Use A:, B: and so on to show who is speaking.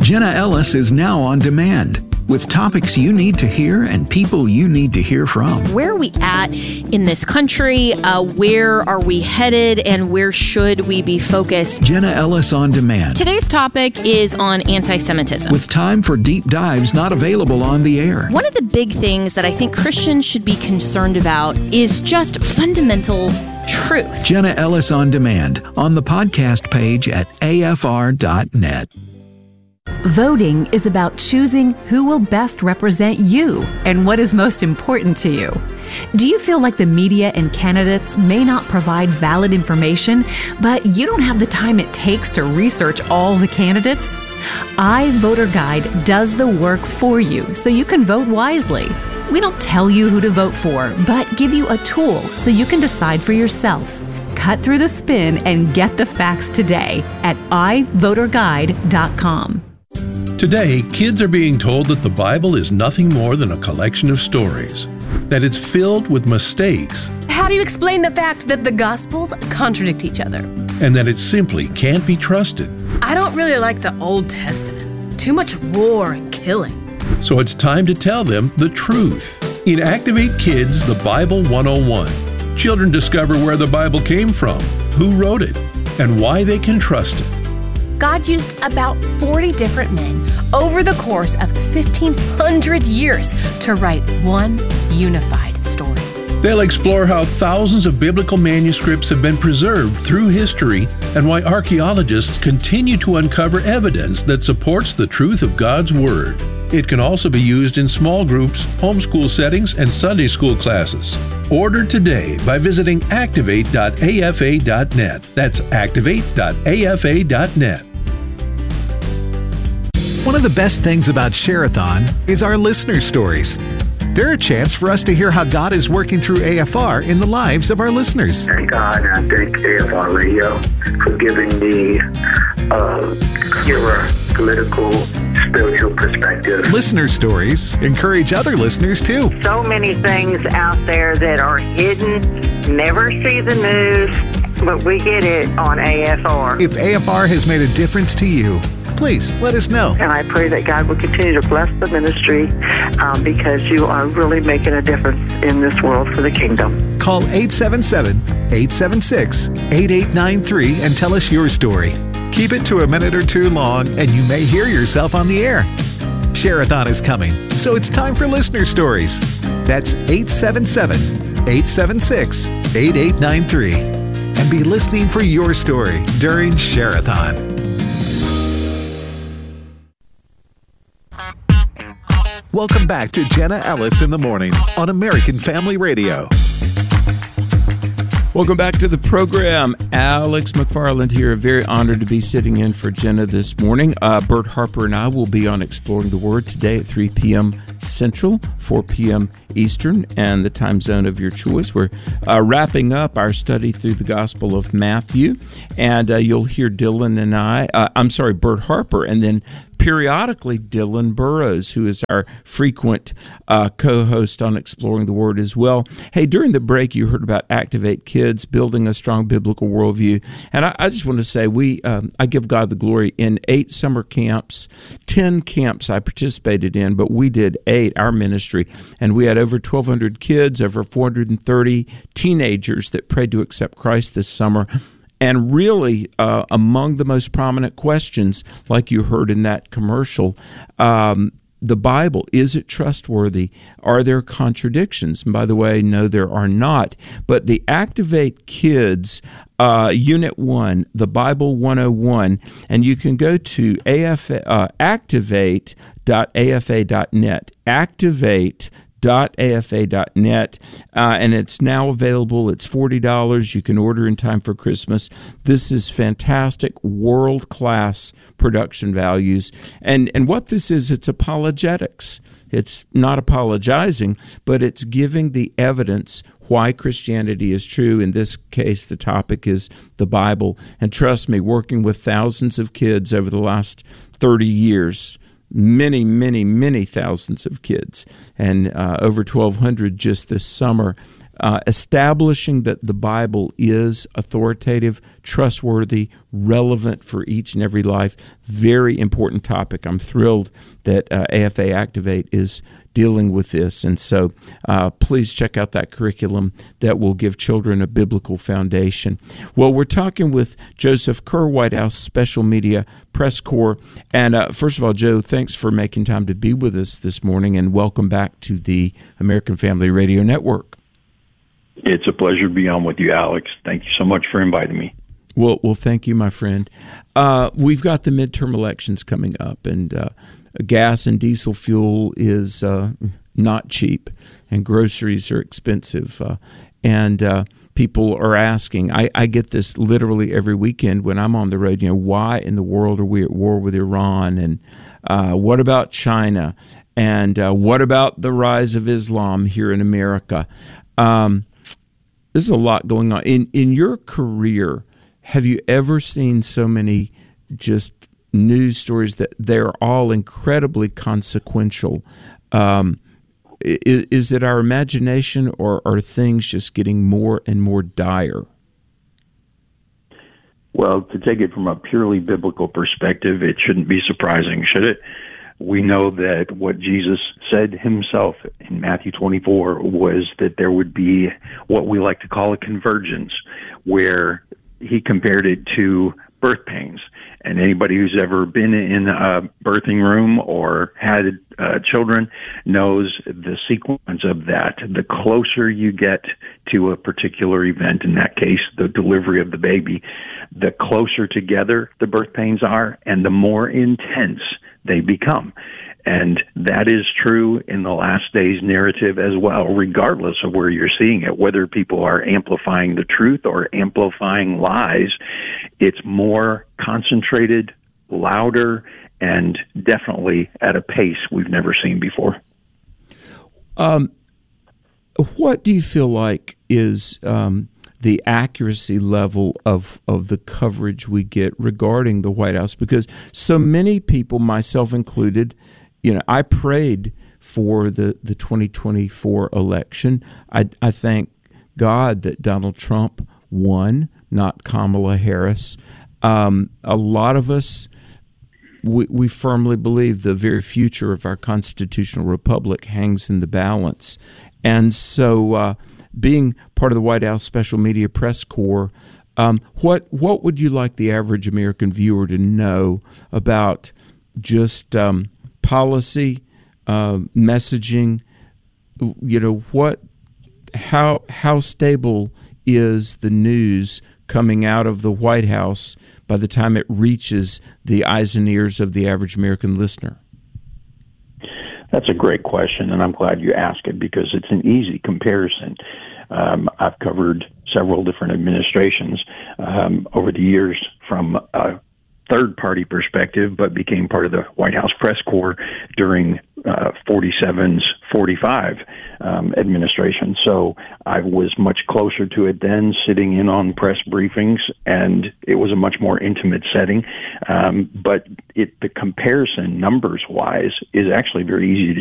A: Jenna Ellis is now on demand with topics you need to hear and people you need to hear from.
B: Where are we at in this country? Where are we headed? And where should we be focused?
A: Jenna Ellis on demand.
B: Today's topic is on anti-Semitism.
A: With time for deep dives not available on the air.
B: One of the big things that I think Christians should be concerned about is just fundamental truth.
A: Jenna Ellis on demand on the podcast page at afr.net.
C: Voting is about choosing who will best represent you and what is most important to you. Do you feel like the media and candidates may not provide valid information, but you don't have the time it takes to research all the candidates? iVoterGuide does the work for you so you can vote wisely. We don't tell you who to vote for, but give you a tool so you can decide for yourself. Cut through the spin and get the facts today at iVoterGuide.com.
D: Today, kids are being told that the Bible is nothing more than a collection of stories, that it's filled with mistakes.
E: How do you explain the fact that the Gospels contradict each other?
D: And that it simply can't be trusted.
E: I don't really like the Old Testament. Too much war and killing.
D: So it's time to tell them the truth. In Activate Kids, the Bible 101, children discover where the Bible came from, who wrote it, and why they can trust it.
E: God used about 40 different men over the course of 1,500 years to write one unified story.
D: They'll explore how thousands of biblical manuscripts have been preserved through history and why archaeologists continue to uncover evidence that supports the truth of God's Word. It can also be used in small groups, homeschool settings, and Sunday school classes. Order today by visiting activate.afa.net. That's activate.afa.net.
F: One of the best things about Share-a-thon is our listener stories. They're a chance for us to hear how God is working through AFR in the lives of our listeners.
G: Thank God, and I thank AFR Radio for giving me a clearer political, spiritual perspective.
F: Listener stories encourage other listeners too.
H: So many things out there that are hidden, never see the news, but we get it on AFR.
F: If AFR has made a difference to you, please let us know.
H: And I pray that God will continue to bless the ministry because you are really making a difference in this world for the kingdom.
F: Call 877-876-8893 and tell us your story. Keep it to a minute or two long and you may hear yourself on the air. Share-a-thon is coming, so it's time for listener stories. That's 877-876-8893. And be listening for your story during Share-a-thon. Welcome back to Jenna Ellis in the Morning on American Family Radio.
I: Welcome back to the program. Alex McFarland here. Very honored to be sitting in for Jenna this morning. Bert Harper and I will be on Exploring the Word today at 3 p.m. Central, 4 p.m. Eastern, and the time zone of your choice. We're wrapping up our study through the Gospel of Matthew, and you'll hear Bert Harper, and then periodically Dylan Burrows, who is our frequent co-host on Exploring the Word as well. Hey, during the break, you heard about Activate Kids, building a strong biblical worldview. And I just want to say, I give God the glory. In 8 summer camps, 10 camps I participated in, but we did 8, our ministry, and we had over 1,200 kids, over 430 teenagers that prayed to accept Christ this summer. And really, among the most prominent questions, like you heard in that commercial, the Bible, is it trustworthy? Are there contradictions? And by the way, no, there are not. But the Activate Kids Unit 1, the Bible 101, and you can go to activate.afa.net, activate.afa.net, and it's now available. It's $40. You can order in time for Christmas. This is fantastic, world-class production values. And what this is, it's apologetics. It's not apologizing, but it's giving the evidence why Christianity is true. In this case, the topic is the Bible. And trust me, working with thousands of kids over the last 30 years, many, many, many thousands of kids, and over 1,200 just this summer, establishing that the Bible is authoritative, trustworthy, relevant for each and every life. Very important topic. I'm thrilled that AFA Activate is dealing with this. And so please check out that curriculum that will give children a biblical foundation. Well, we're talking with Joseph Kerr, White House Special Media Press Corps. And first of all, Joe, thanks for making time to be with us this morning, and welcome back to the American Family Radio Network.
J: It's a pleasure to be on with you, Alex. Thank you so much for inviting me.
I: Well, thank you, my friend. We've got the midterm elections coming up, and gas and diesel fuel is not cheap, and groceries are expensive. And people are asking, I get this literally every weekend when I'm on the road, why in the world are we at war with Iran? And what about China? And what about the rise of Islam here in America? There's a lot going on. In your career, have you ever seen so many just news stories that they're all incredibly consequential? Is it our imagination, or are things just getting more and more dire?
J: Well, to take it from a purely biblical perspective, it shouldn't be surprising, should it? We know that what Jesus said himself in Matthew 24 was that there would be what we like to call a convergence, where he compared it to birth pains. And anybody who's ever been in a birthing room or had children knows the sequence of that. The closer you get to a particular event, in that case, the delivery of the baby, the closer together the birth pains are and the more intense they become. And that is true in the last days narrative as well, regardless of where you're seeing it, whether people are amplifying the truth or amplifying lies. It's more concentrated, louder, and definitely at a pace we've never seen before.
I: What do you feel like is the accuracy level of the coverage we get regarding the White House? Because so many people, myself included, I prayed for the 2024 election. I thank God that Donald Trump won, not Kamala Harris. A lot of us, we firmly believe the very future of our constitutional republic hangs in the balance. And so being part of the White House Special Media Press Corps, what would you like the average American viewer to know about just policy, messaging? How stable is the news coming out of the White House by the time it reaches the eyes and ears of the average American listener?
J: That's a great question, and I'm glad you asked it because it's an easy comparison. I've covered several different administrations over the years from a third-party perspective, but became part of the White House Press Corps during 47's 45 administration. So I was much closer to it then, sitting in on press briefings, and it was a much more intimate setting. But the comparison, numbers-wise, is actually very easy to